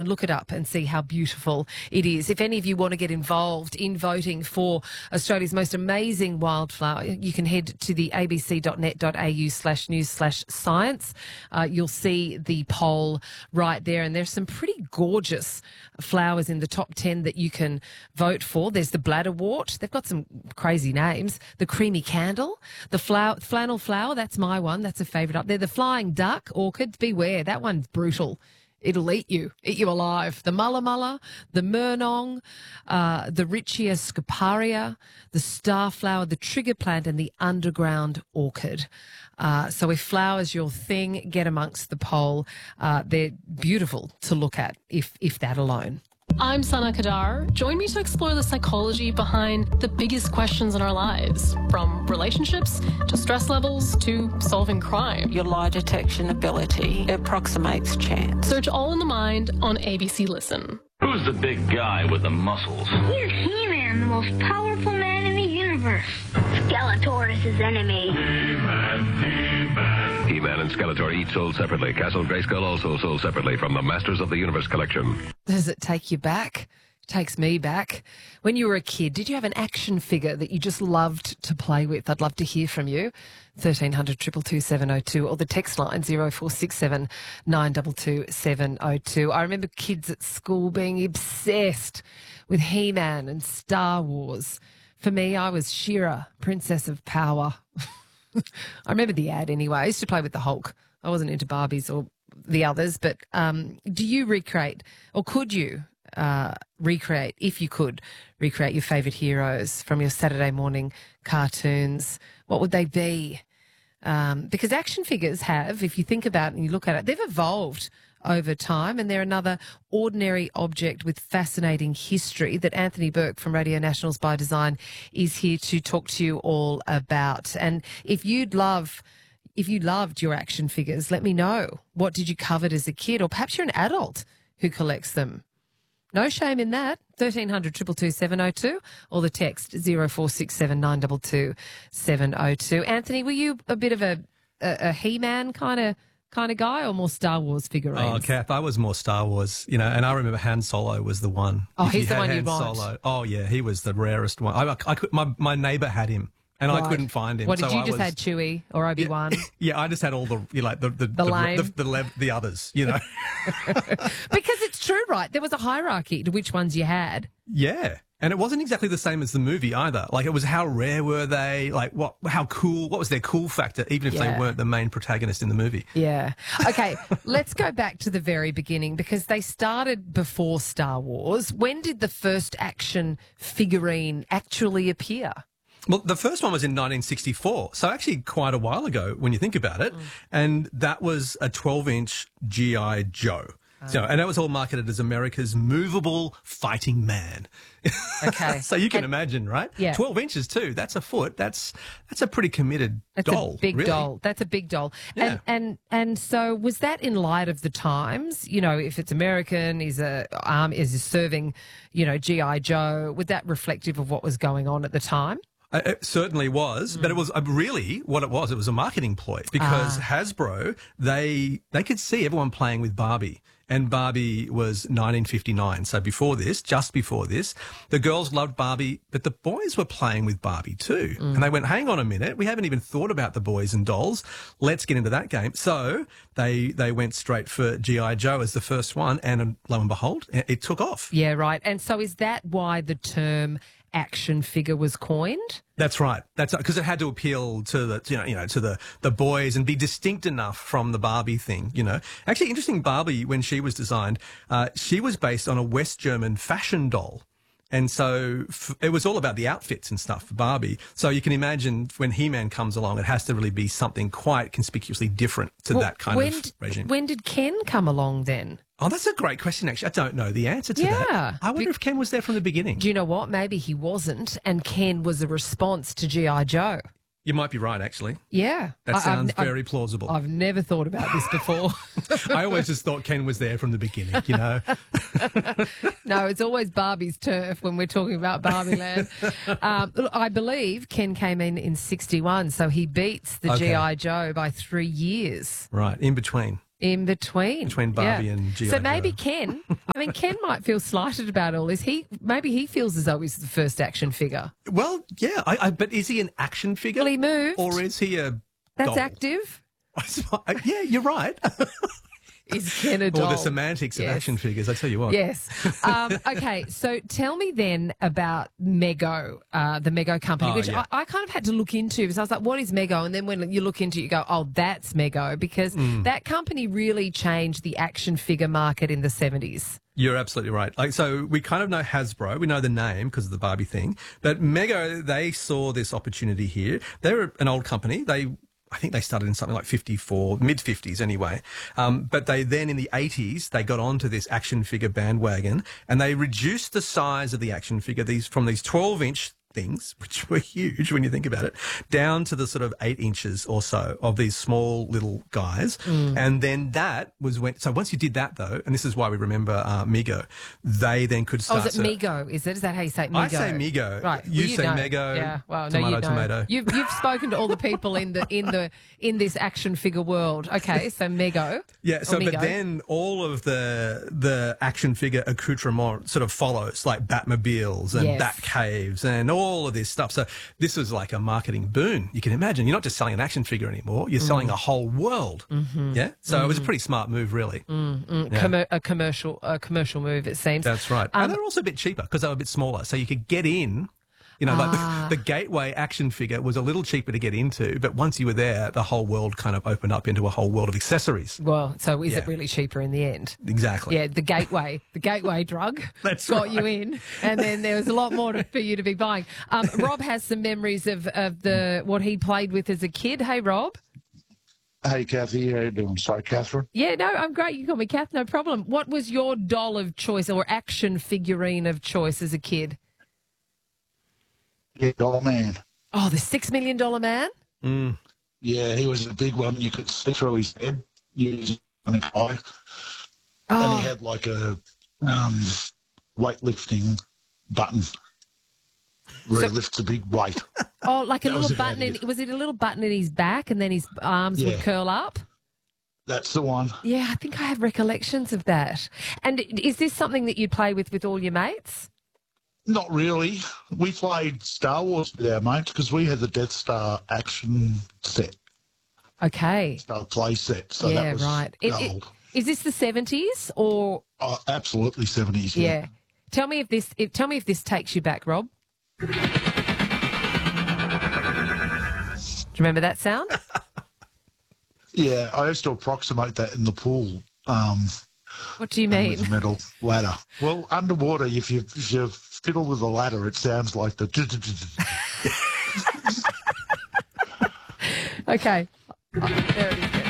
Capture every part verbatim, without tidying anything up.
and look it up and see how beautiful it is. If any of you want to get involved in voting for Australia's most amazing wildflower, you can head to the abc.net.au slash news slash science. Uh, you'll see the poll right there, and there's some pretty gorgeous flowers in the top ten that you can vote for. There's the bladderwort. They've got some crazy names. The creamy candle, the flower, flannel flower, that's my one. That's a favourite up there. The flying duck orchid, beware, that one's brutal. It'll eat you, eat you alive. The mulla mulla, the murnong, uh, the Richia scoparia, the starflower, the trigger plant, and the underground orchid. Uh, so if flower's your thing, get amongst the poll. Uh, they're beautiful to look at, if if that alone. I'm Sana Kadar. Join me to explore the psychology behind the biggest questions in our lives, from relationships to stress levels to solving crime. Your lie detection ability approximates chance. Search All in the Mind on A B C Listen. Who's the big guy with the muscles? He's He-Man, the most powerful man in the universe. Skeletor is his enemy. He-Man, He-Man. He-Man and Skeletor each sold separately. Castle Grayskull also sold separately from the Masters of the Universe collection. Does it take you back? Takes me back. When you were a kid, did you have an action figure that you just loved to play with? I'd love to hear from you. thirteen hundred, two two two, seven oh two, or the text line zero four six seven, nine two two, seven oh two. I remember kids at school being obsessed with He-Man and Star Wars. For me, I was She-Ra, Princess of Power. I remember the ad anyway. I used to play with the Hulk. I wasn't into Barbies or the others, but um, do you recreate, or could you uh, recreate, if you could, recreate your favourite heroes from your Saturday morning cartoons? What would they be? Um, because action figures have, if you think about it and you look at it, they've evolved over time, and they're another ordinary object with fascinating history that Anthony Burke from Radio Nationals by Design is here to talk to you all about. And if you'd love, if you loved your action figures, let me know. What did you covet as a kid? Or perhaps you're an adult who collects them. No shame in that. thirteen hundred, two two two, seven oh two, or the text zero four six seven, nine two two, seven oh two. Anthony, were you a bit of a, a, a He-Man kind of kind of guy, or more Star Wars figurines? Oh, Kath, I was more Star Wars, you know, and I remember Han Solo was the one. Oh, If he's you the had one Han you'd want. Solo, oh, yeah, he was the rarest one. I, I, I could, my, my neighbour had him, and Right. I couldn't find him. What, did so you I just was, had Chewie or Obi-Wan? Yeah, I just had all the, you know, like the the The the, lame. the, the, the, the others, you know. Because it's true, right? There was a hierarchy to which ones you had. Yeah. And it wasn't exactly the same as the movie either. Like, it was how rare were they? Like, what? How cool? What was their cool factor, even if Yeah. they weren't the main protagonist in the movie? Yeah. Okay, let's go back to the very beginning, because they started before Star Wars. When did the first action figurine actually appear? Well, the first one was in nineteen sixty-four, so actually quite a while ago when you think about it. And that was a twelve-inch G I. Joe. So, and that was all marketed as America's movable fighting man. Okay. So you can And- imagine, right? Yeah. twelve inches too. That's a foot. That's that's a pretty committed That's doll. a big really. doll. That's a big doll. Yeah. And and and so was that in light of the times? You know, if it's American, is a um is a serving, you know, G I. Joe. Was that reflective of what was going on at the time? Uh, It certainly was, but it was uh, really what it was. It was a marketing ploy because Ah. Hasbro, they they could see everyone playing with Barbie. And Barbie was nineteen fifty-nine. So before this, just before this, the girls loved Barbie, but the boys were playing with Barbie too. And they went, hang on a minute, we haven't even thought about the boys and dolls. Let's get into that game. So they they went straight for G I. Joe as the first one, and lo and behold, it it took off. Yeah, right. And so is that why the term action figure was coined? That's right. That's because it had to appeal to the you know you know to the the boys and be distinct enough from the Barbie thing. You know, actually, interesting. Barbie, when she was designed, uh, she was based on a West German fashion doll. And so f- it was all about the outfits and stuff for Barbie. So you can imagine when He-Man comes along, it has to really be something quite conspicuously different to Well, that kind when, of regime. When did Ken come along then? Oh, that's a great question, actually. I don't know the answer to Yeah. that. I wonder Be- if Ken was there from the beginning. Do you know what? Maybe he wasn't, and Ken was a response to G I. Joe. You might be right, actually. Yeah. That I- I've- sounds I've- very plausible. I've never thought about this before. I always just thought Ken was there from the beginning, you know. No, it's always Barbie's turf when we're talking about Barbie Land. um, look, I believe Ken came in in sixty-one, so he beats the Okay. G I. Joe by three years. Right, in between. In between. Between Barbie Yeah. and G I. So maybe Joe. Ken, I mean, Ken might feel slighted about all this. He Maybe he feels as though he's the first action figure. Well, yeah, I, I, but is he an action figure? Well, he moved. Or is he a That's doll? active. Yeah, you're right. Is Ken a doll? Or the semantics Yes. of action figures, I tell you what. Yes. Um, okay, so tell me then about Mego, uh, the Mego company, Oh, which yeah. I, I kind of had to look into because I was like, what is Mego? And then when you look into it, you go, oh, that's Mego, because Mm. that company really changed the action figure market in the seventies. You're absolutely right. Like, so we kind of know Hasbro. We know the name because of the Barbie thing. But Mego, they saw this opportunity here. They're an old company. They, I think they started in something like fifty-four, mid fifties anyway. Um, but they then in the eighties, they got onto this action figure bandwagon and they reduced the size of the action figure these from these twelve inch things, which were huge when you think about it, down to the sort of eight inches or so of these small little guys. Mm. And then that was when, so once you did that though, and this is why we remember uh, Mego, they then could Oh, start is it to- Mego? Is it? Is that how you say it? Mego? I say Mego. Right. You well, say know. Mego, Yeah. Well, tomato, no, you know. tomato. You've you've spoken to all the people in the in the in this action figure world. Okay, so Mego. Yeah, so or but Mego. then all of the the action figure accoutrement sort of follows, like Batmobiles and Yes. Bat Caves and all of this stuff. So this was like a marketing boon. You can imagine, you're not just selling an action figure anymore, you're selling a whole world. Mm-hmm. Yeah, so it was a pretty smart move, really. Mm, Yeah. commer- a commercial a commercial move, it seems. That's right. Um, and they're also a bit cheaper because they were a bit smaller, so you could get in. You know, like Ah. the, the gateway action figure was a little cheaper to get into, but once you were there, the whole world kind of opened up into a whole world of accessories. Well, so is it Yeah. really cheaper in the end? Exactly. Yeah, the gateway, the gateway drug That's got you right. in, and then there was a lot more to, for you to be buying. Um, Rob has some memories of, of the what he played with as a kid. Hey, Rob. Hey, Kathy, how you doing? Sorry, Catherine. Yeah, no, I'm great. You call me Kath, no problem. What was your doll of choice or action figurine of choice as a kid? Yeah, doll man. Oh, the Six Million Dollar Man. Mm. Yeah, he was a big one. You could see through his head using an eye. And Oh, he had like a um, weightlifting button where So- he lifts a big weight. oh, like a That little was button. In, about was it a little button in his back, and then his arms would Yeah. curl up? That's the one. Yeah, I think I have recollections of that. And is this something that you play with with all your mates? Not really. We played Star Wars with our mates because we had the Death Star action set, Okay. Star play set. So yeah, that was right. It- it- gold. is this the seventies or Oh, absolutely seventies. yeah? Tell me if this. If, tell me if this takes you back, Rob. Do you remember that sound? Yeah, I used to approximate that in the pool. Um, What do you mean? with a metal ladder. Well, underwater, if you if you fiddle with a ladder, it sounds like the. Okay. Oh, there it is. There.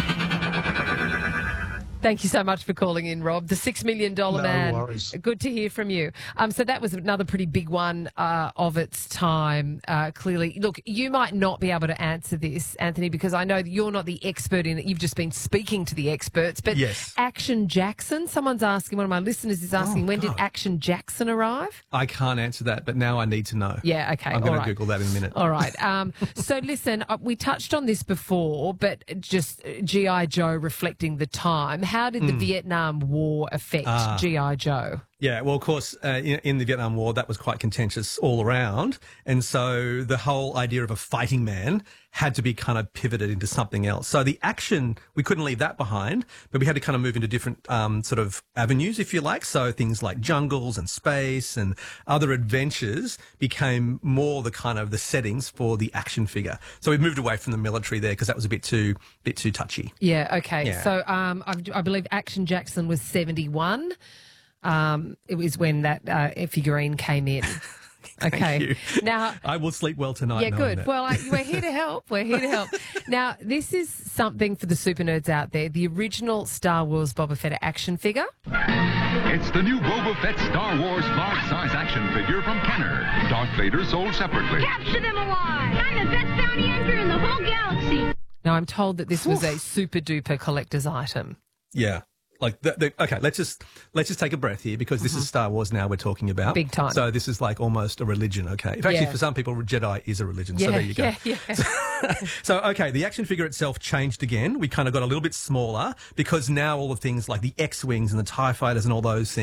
Thank you so much for calling in, Rob. The Six Million Dollar No Man. worries. Good to hear from you. Um, so that was another pretty big one uh, of its time. Uh, clearly, look, you might not be able to answer this, Anthony, because I know that you're not the expert in it. You've just been speaking to the experts. But Yes. Action Jackson. Someone's asking. One of my listeners is asking, Oh, when did God. Action Jackson arrive? I can't answer that, but now I need to know. Yeah. Okay. I'm all going to right. Google that in a minute. All right. Um, so listen, uh, we touched on this before, but just uh, G I. Joe reflecting the time. How did the Vietnam War affect Ah. G I. Joe? Yeah, well, of course, uh, in, in the Vietnam War, that was quite contentious all around. And so the whole idea of a fighting man had to be kind of pivoted into something else. So the action, we couldn't leave that behind, but we had to kind of move into different um, sort of avenues, if you like. So things like jungles and space and other adventures became more the kind of the settings for the action figure. So we moved away from the military there because that was a bit too, bit too touchy. Yeah. Okay. Yeah. So um, I, I believe Action Jackson was seventy-one. Um, it was when that uh, figurine came in. Okay. you. Now, I will sleep well tonight. yeah, knowing good. that. Well, I, we're here to help. We're here to help. Now, this is something for the super nerds out there. The original Star Wars Boba Fett action figure. It's the new Boba Fett Star Wars large-size action figure from Kenner. Darth Vader sold separately. Capture them alive! I'm the best bounty hunter in the whole galaxy. Now, I'm told that this was a super duper collector's item. Yeah. Like, the, the, okay, let's just let's just take a breath here because this Mm-hmm. is Star Wars now we're talking about. Big time. So this is like almost a religion, okay? In fact, Yeah. for some people, Jedi is a religion, Yeah, so there you go. yeah, yeah. So, okay, the action figure itself changed again. We kind of got a little bit smaller because now all the things like the X-Wings and the TIE Fighters and all those things